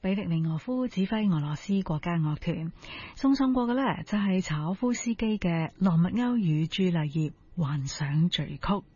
比利尼俄夫指揮俄羅斯國家樂團，送上過嘅呢，就係柴可夫斯基嘅《羅密歐與朱麗葉》幻想序曲。